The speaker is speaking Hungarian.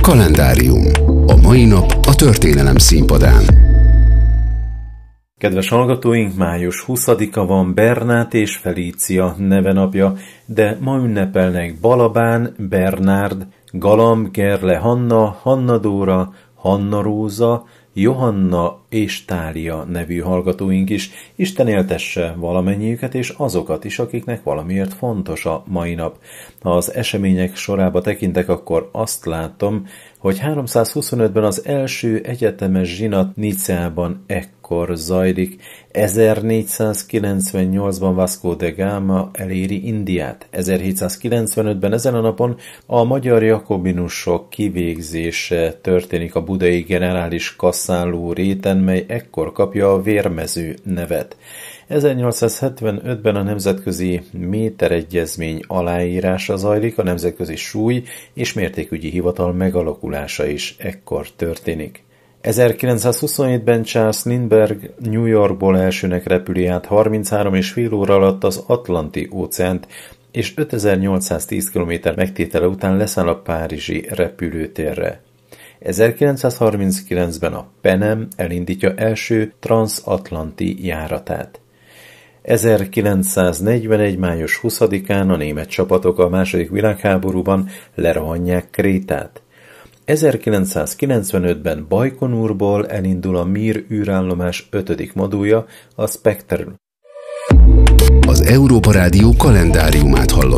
Kalendárium. A mai nap a történelem színpadán. Kedves hallgatóink, május 20-a van, Bernát és Felícia nevenapja, de ma ünnepelnek Balabán, Bernárd, Galamb, Gerle Hanna, Hanna Dóra, Hanna Róza, Johanna és Tália nevű hallgatóink is. Isten éltesse valamennyiüket és azokat is, akiknek valamiért fontos a mai nap. Ha az események sorába tekintek, akkor azt látom, hogy 325-ben az első egyetemes zsinat Niceában ekkor zajlik. 1498-ban Vasco da Gama eléri Indiát. 1795-ben ezen a napon a magyar jakobinusok kivégzése történik a budai generális kasszáló réten, mely ekkor kapja a Vérmező nevet. 1875-ben a Nemzetközi Méteregyezmény aláírása zajlik, a Nemzetközi Súly- és Mértékügyi Hivatal megalakulása is ekkor történik. 1927-ben Charles Lindbergh New Yorkból elsőnek repüli át 33,5 óra alatt az Atlanti-óceánt, és 5810 km megtétele után leszáll a párizsi repülőtérre. 1939-ben a Pan Am elindítja első transatlanti járatát. 1941. május 20-án a német csapatok a II. Világháborúban lerohanják Krétát. 1995-ben Bajkonurból elindul a Mir űrállomás 5. modulja, a Spectre. Az Európa Rádió kalendáriumát hallott.